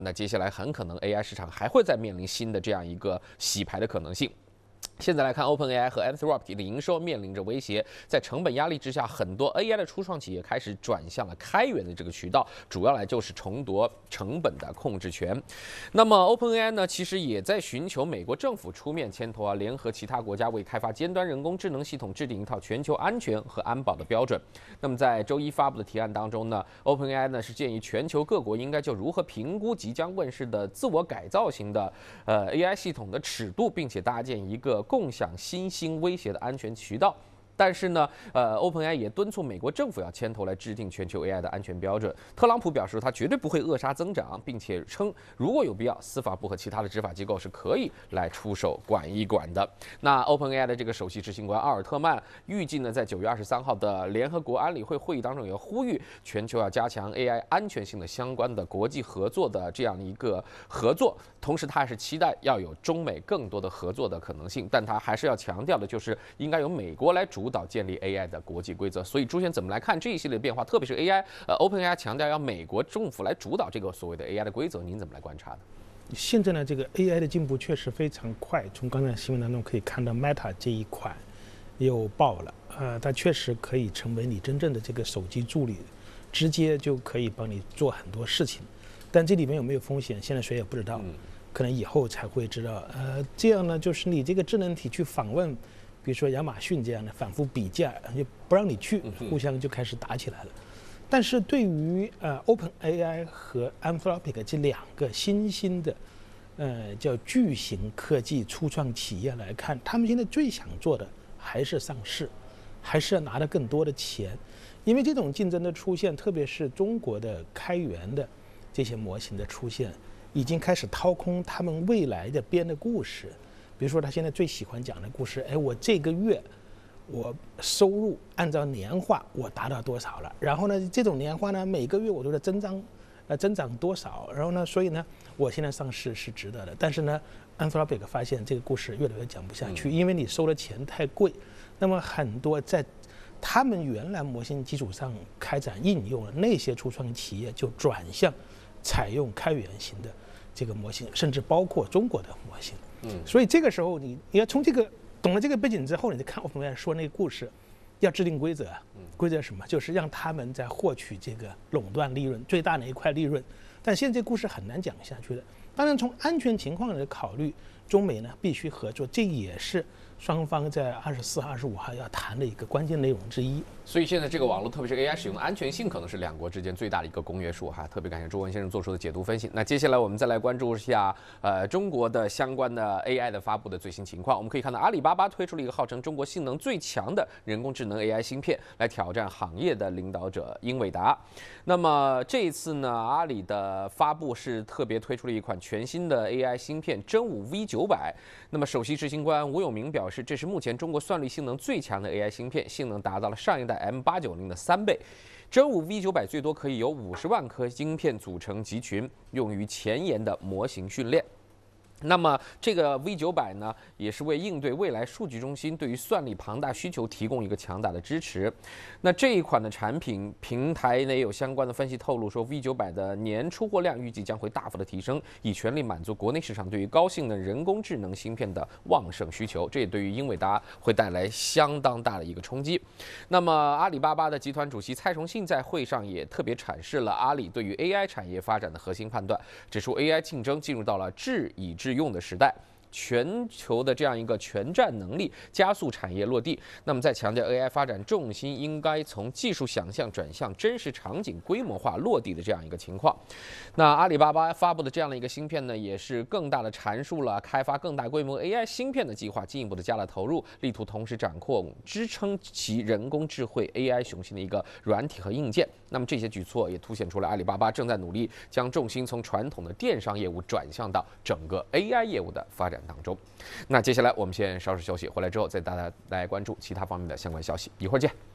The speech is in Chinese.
那接下来很可能 AI 市场还会再面临新的这样一个洗牌的可能性。现在来看 ，OpenAI 和 Anthropic 的营收面临着威胁，在成本压力之下，很多 AI 的初创企业开始转向了开源的这个渠道，主要来就是重夺成本的控制权。那么 OpenAI 呢，其实也在寻求美国政府出面牵头联合其他国家为开发尖端人工智能系统制定一套全球安全和安保的标准。那么在周一发布的提案当中呢，OpenAI 呢是建议全球各国应该就如何评估即将问世的自我改造型的AI 系统的尺度，并且搭建一个共享新兴威胁的安全渠道。但是呢，OpenAI 也敦促美国政府要牵头来制定全球 AI 的安全标准。特朗普表示，他绝对不会扼杀增长，并且称如果有必要，司法部和其他的执法机构是可以来出手管一管的。那 OpenAI 的这个首席执行官奥尔特曼预计呢，在9月23号的联合国安理会会议当中，也呼吁全球要加强 AI 安全性的相关的国际合作的这样一个合作。同时，他还是期待要有中美更多的合作的可能性，但他还是要强调的就是应该由美国来主导建立 AI 的国际规则。所以朱先怎么来看这一系列的变化，特别是 OpenAI 强调要美国政府来主导这个所谓的 AI 的规则，您怎么来观察呢？ 现在呢，这个 AI 的进步确实非常快，从刚才新闻当中可以看到 Meta 这一款又爆了，它确实可以成为你真正的这个手机助理，直接就可以帮你做很多事情。但这里面有没有风险，现在谁也不知道，可能以后才会知道。这样呢，就是你这个智能体去访问，比如说亚马逊这样的反复比价，就不让你去，互相就开始打起来了。但是对于OpenAI 和 Anthropic 这两个新兴的叫巨型科技初创企业来看，他们现在最想做的还是上市，还是要拿到更多的钱。因为这种竞争的出现，特别是中国的开源的这些模型的出现，已经开始掏空他们未来的编的故事。比如说他现在最喜欢讲的故事，我这个月我收入按照年化我达到多少了，然后呢这种年化呢每个月我都在增长多少，然后呢所以呢我现在上市是值得的。但是呢 Anthropic 发现这个故事越来越讲不下去，因为你收的钱太贵。那么很多在他们原来模型基础上开展应用的那些初创企业就转向采用开源型的这个模型，甚至包括中国的模型。所以这个时候你要从这个懂了这个背景之后，你再看 OpenAI 说那个故事，要制定规则。规则什么？就是让他们在获取这个垄断利润最大的一块利润。但现在这故事很难讲下去的。当然，从安全情况的考虑，中美呢必须合作，这也是双方在24、25号要谈的一个关键内容之一。 所以现在这个网络，特别是 AI 使用的安全性，可能是两国之间最大的一个公约数哈。特别感谢周文先生做出的解读分析。那接下来我们再来关注一下中国的相关的 AI 的发布的最新情况。我们可以看到阿里巴巴推出了一个号称中国性能最强的人工智能 AI 芯片，来挑战行业的领导者英伟达。那么这一次呢，阿里的发布是特别推出了一款全新的 AI 芯片真武 V900。那么首席执行官吴永明表示，这是目前中国算力性能最强的 AI 芯片，性能达到了上一代 M890的3倍。真武 V900最多可以由50万颗晶片组成集群，用于前沿的模型训练。那么这个 V900呢，也是为应对未来数据中心对于算力庞大需求提供一个强大的支持。那这一款的产品平台呢，也有相关的分析透露说 ，V900的年出货量预计将会大幅的提升，以全力满足国内市场对于高性能人工智能芯片的旺盛需求。这也对于英伟达会带来相当大的一个冲击。那么阿里巴巴的集团主席蔡崇信在会上也特别阐释了阿里对于 AI 产业发展的核心判断，指出 AI 竞争进入到了智以智用的时代，全球的这样一个全站能力加速产业落地。那么在强调 AI 发展重心应该从技术想象转向真实场景规模化落地的这样一个情况。那阿里巴巴发布的这样的一个芯片呢，也是更大的阐述了开发更大规模 AI 芯片的计划，进一步的加了投入，力图同时掌控支撑其人工智慧 AI 雄心的一个软体和硬件。那么这些举措也凸显出了阿里巴巴正在努力将重心从传统的电商业务转向到整个 AI 业务的发展当中。那接下来我们先稍事休息，回来之后再带大家来关注其他方面的相关消息，一会儿见。